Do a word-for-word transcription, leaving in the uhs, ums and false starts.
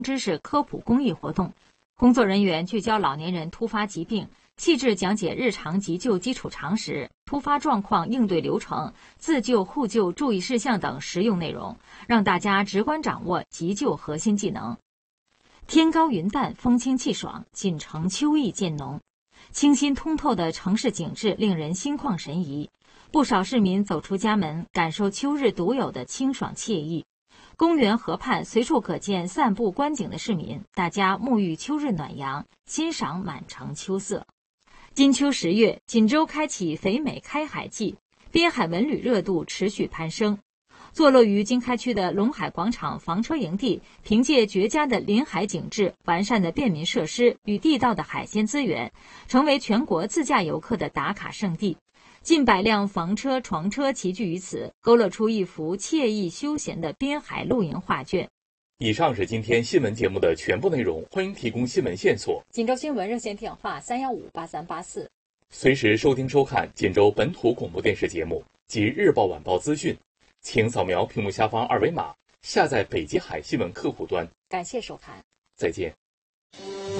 知识科普公益活动。工作人员聚焦老年人突发疾病，细致讲解日常急救基础常识、突发状况应对流程、自救互救注意事项等实用内容，让大家直观掌握急救核心技能。天高云淡，风清气爽，锦城秋意渐浓。清新通透的城市景致令人心旷神怡，不少市民走出家门，感受秋日独有的清爽惬意。公园河畔随处可见散步观景的市民，大家沐浴秋日暖阳，欣赏满城秋色。金秋十月，锦州开启肥美开海季，滨海文旅热度持续攀升。坐落于经开区的龙海广场房车营地，凭借绝佳的临海景致、完善的便民设施与地道的海鲜资源，成为全国自驾游客的打卡胜地。近百辆房车、床车齐聚于此，勾勒出一幅惬意休闲的滨海露营画卷。 以上是今天新闻节目的全部内容，欢迎提供新闻线索。 锦州新闻热线电话三幺五八三八四， 随时收听收看锦州本土广播电视节目及日报晚报资讯，请扫描屏幕下方二维码，下载北极海新闻客户端。 感谢收看， 再见。